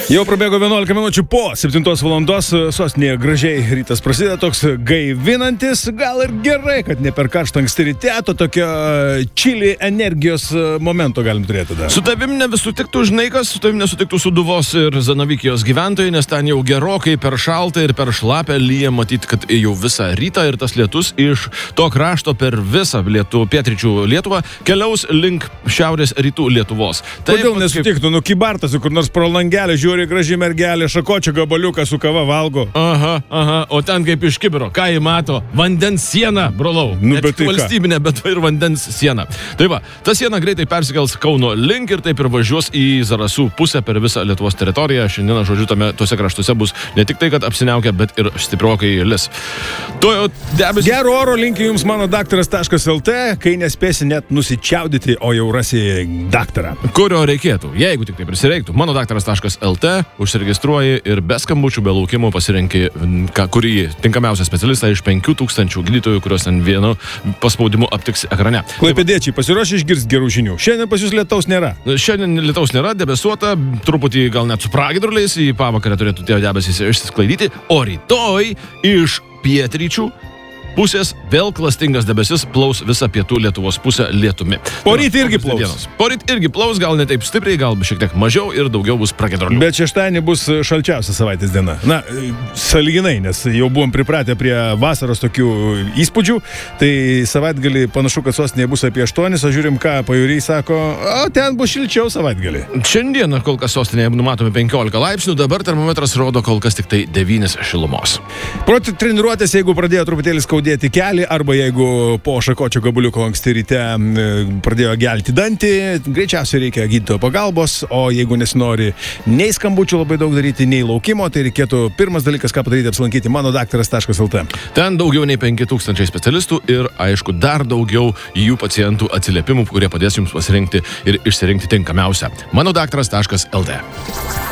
Jau prabėgo 11 minučių po 7 valandos, sostinėje gražiai rytas prasideda, toks gaivinantis, gal ir gerai, kad ne per karštą anksti ryte, to tokio čili energijos momento galim turėti dar. Su tavim nesutiktų žinai kas, su tavim nesutiktų Sūduvos ir Zanavykijos gyventojai, nes ten jau gerokai per šaltą ir per šlapę lyja, matyti, kad jau visą rytą ir tas lietus iš to krašto per visą pietryčių Lietuvą keliaus link šiaurės rytų Lietuvos. Kodėl nesutiktų, nukibartasi kur nors pro langelį, žiūri graži mergelė, šakočio gabaliuką su kava valgo. Aha, o ten kaip iš kibiro, ką jį mato? Vandens siena, brolau. Nu, ne tik valstybinė, bet ir vandens siena. Tai va, ta siena greitai persikels Kauno link ir taip ir važiuos į Zarasų pusę per visą Lietuvos teritoriją. Šiandieną, žodžiu, tuose kraštuose bus ne tik tai, kad apsiniaukia, bet ir stipriokai lis. Gero oro linkiu jums mano daktaras.lt, kai nespėsi net nusičiaudyti, o jau rasi daktarą. Kurio reikėtų, jeigu tik tai prisireiktų. Mano daktaras.lt, užsiregistruoji ir be skambučių, be laukimų pasirenki, kurį tinkamiausią specialistą iš 5000 gydytojų, kuriuos ten vienu paspaudimu aptiks ekrane. Klaipėdiečiai, pasiruošę išgirsti gerų žinių. Šiandien pas jūs lietaus nėra. Šiandien lietaus nėra, debesuota, truputį gal net su pragiedruliais, į pavakarę turėtų tie debesys išsisklaidyti, o rytoj iš pietryčių pusės vėl klastingas debesis plaus visą pietų Lietuvos pusę lietumi. Poryt irgi plaus. Poryt irgi plaus, gal ne taip stipriai, gal šiek tiek mažiau ir daugiau bus pragiedrulių. Bet šeštadienį bus šalčiausia savaitės diena. Na, sąlyginai, nes jau buvom pripratę prie vasaros tokių įspūdžių, tai savaitgalį panašu, kad sostinėje bus apie 8, o žiūrim, ką pajūriai sako, o ten bus šilčiau savaitgalį. Šiandien kol kas sostinėje numatome 15 laipsnių, dabar termometras rodo kol kas tik tai 9 šilumos. Proti treniruotės, jeigu pradėjo truputėlį skaudėti kelį, arba jeigu po šakočio gabaliuko anksti ryte pradėjo gelti dantį, greičiausiai reikia gydytojo pagalbos, o jeigu nesinori nei skambučių labai daug daryti, nei laukimo, tai reikėtų pirmas dalykas, ką padaryti, apsilankyti mano daktaras.lt. Ten daugiau nei 5000 specialistų ir, aišku, dar daugiau jų pacientų atsiliepimų, kurie padės jums pasirinkti ir išsirinkti tinkamiausią. Mano daktaras.lt.